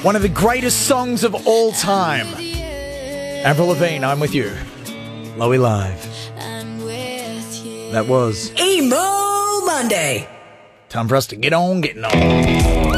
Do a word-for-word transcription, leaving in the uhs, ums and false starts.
One of the greatest songs of all time. Avril Lavigne, I'm With You. Loey Live. That was Emo Monday. time for us to get on getting on.